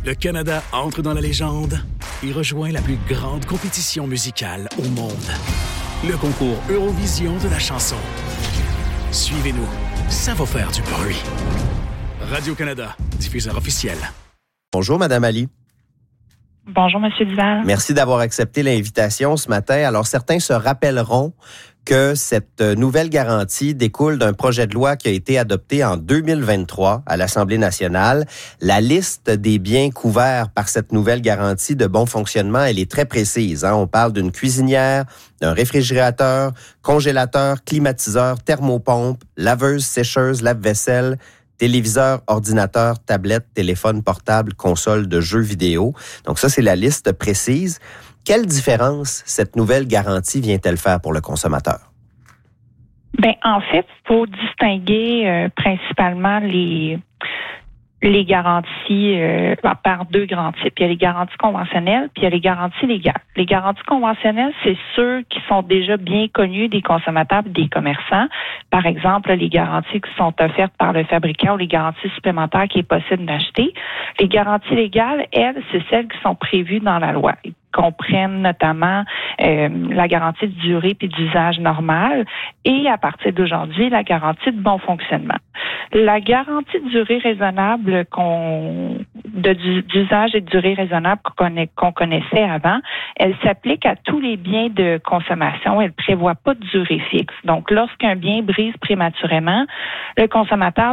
Le Canada entre dans la légende et rejoint la plus grande compétition musicale au monde. Le concours Eurovision de la chanson. Suivez-nous, ça va faire du bruit. Radio-Canada, diffuseur officiel. Bonjour, Madame Ali. Bonjour, M. Duval. Merci d'avoir accepté l'invitation ce matin. Alors, certains se rappelleront que cette nouvelle garantie découle d'un projet de loi qui a été adopté en 2023 à l'Assemblée nationale. La liste des biens couverts par cette nouvelle garantie de bon fonctionnement, elle est très précise. On parle d'une cuisinière, d'un réfrigérateur, congélateur, climatiseur, thermopompe, laveuse, sécheuse, lave-vaisselle, téléviseur, ordinateur, tablette, téléphone portable, console de jeux vidéo. Donc ça, c'est la liste précise. Quelle différence cette nouvelle garantie vient-elle faire pour le consommateur? Bien, en fait, il faut distinguer principalement les garanties par deux grands types. Il y a les garanties conventionnelles, puis il y a les garanties légales. Les garanties conventionnelles, c'est ceux qui sont déjà bien connus des consommateurs et des commerçants. Par exemple, les garanties qui sont offertes par le fabricant ou les garanties supplémentaires qu'il est possible d'acheter. Les garanties légales, elles, c'est celles qui sont prévues dans la loi. Comprennent notamment la garantie de durée puis d'usage normal et à partir d'aujourd'hui, la garantie de bon fonctionnement. La garantie de durée raisonnable d'usage et de durée raisonnable qu'on connaissait avant, elle s'applique à tous les biens de consommation. Elle prévoit pas de durée fixe. Donc, lorsqu'un bien brise prématurément, le consommateur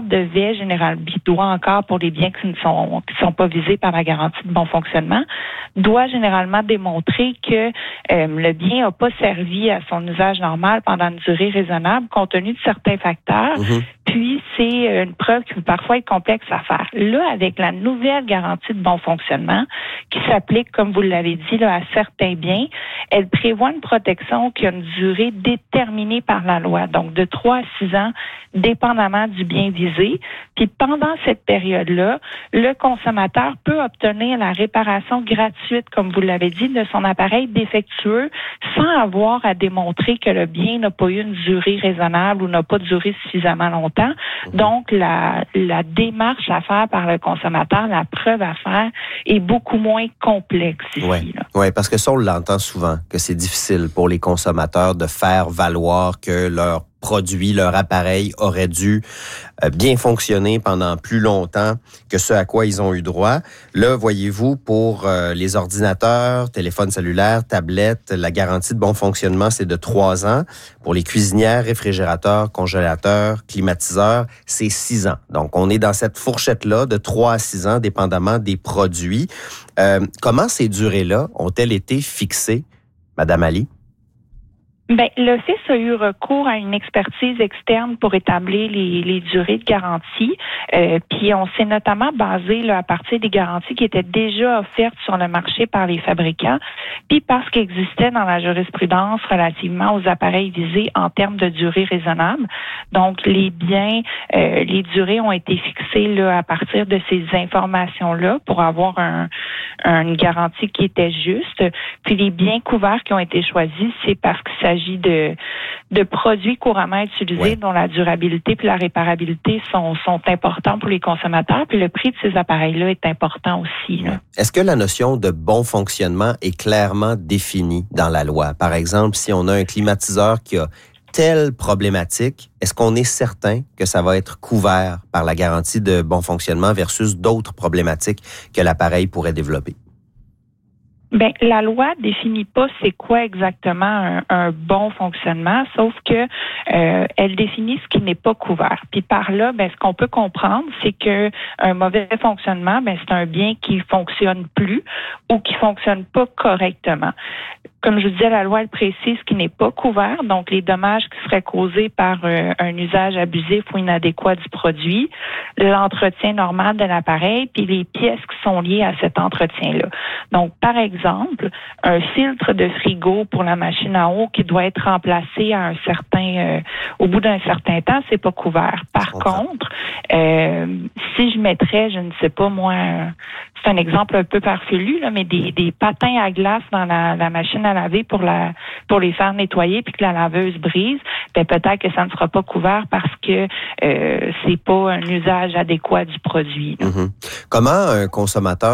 doit encore pour les biens qui ne sont pas visés par la garantie de bon fonctionnement, doit généralement démontrer que le bien n'a pas servi à son usage normal pendant une durée raisonnable compte tenu de certains facteurs. Puis, c'est une preuve qui peut parfois être complexe à faire. Là, avec la nouvelle garantie de bon fonctionnement qui s'applique, comme vous l'avez dit, là, à certains biens, elle prévoit une protection qui a une durée déterminée par la loi, donc de 3 à 6 ans, dépendamment du bien visé. Puis, pendant cette période-là, le consommateur peut obtenir la réparation gratuite, comme vous l'avez dit, de son appareil défectueux sans avoir à démontrer que le bien n'a pas eu une durée raisonnable ou n'a pas duré suffisamment longtemps. Donc, la démarche à faire par le consommateur, la preuve à faire est beaucoup moins complexe ici. Oui, parce que ça, on l'entend souvent, que c'est difficile pour les consommateurs de faire valoir que leur produit, leur appareil aurait dû bien fonctionner pendant plus longtemps que ce à quoi ils ont eu droit. Là, voyez-vous, pour les ordinateurs, téléphones cellulaires, tablettes, la garantie de bon fonctionnement, c'est de 3 ans. Pour les cuisinières, réfrigérateurs, congélateurs, climatiseurs, c'est 6 ans. Donc, on est dans cette fourchette-là de 3 à 6 ans, dépendamment des produits. Comment ces durées-là ont-elles été fixées, Madame Ali? Ben, l'Office a eu recours à une expertise externe pour établir les durées de garantie. Puis on s'est notamment basé là, à partir des garanties qui étaient déjà offertes sur le marché par les fabricants, puis parce qu'il existait dans la jurisprudence relativement aux appareils visés en termes de durée raisonnable. Donc les biens, les durées ont été fixées là, à partir de ces informations-là pour avoir une garantie qui était juste. Puis les biens couverts qui ont été choisis, c'est parce qu'il s'agit de produits couramment utilisés dont la durabilité puis la réparabilité sont importants pour les consommateurs, puis le prix de ces appareils-là est important aussi. Là. Est-ce que la notion de bon fonctionnement est clairement définie dans la loi? Par exemple, si on a un climatiseur qui a telle problématique, est-ce qu'on est certain que ça va être couvert par la garantie de bon fonctionnement versus d'autres problématiques que l'appareil pourrait développer? Ben, la loi définit pas c'est quoi exactement un bon fonctionnement, sauf que elle définit ce qui n'est pas couvert. Puis par là, ben ce qu'on peut comprendre, c'est que un mauvais fonctionnement, ben c'est un bien qui fonctionne plus ou qui fonctionne pas correctement. Comme je vous disais, la loi elle précise ce qui n'est pas couvert, donc les dommages qui seraient causés par un usage abusif ou inadéquat du produit, l'entretien normal de l'appareil, puis les pièces qui sont liées à cet entretien-là. Donc, par exemple, un filtre de frigo pour la machine à eau qui doit être remplacé à au bout d'un certain temps, c'est pas couvert. Par contre, si je mettrais, je ne sais pas moi, c'est un exemple un peu farfelu, là, mais des patins à glace dans la machine à laver pour les faire nettoyer puis que la laveuse brise, ben peut-être que ça ne sera pas couvert parce que c'est pas un usage adéquat du produit. Comment un consommateur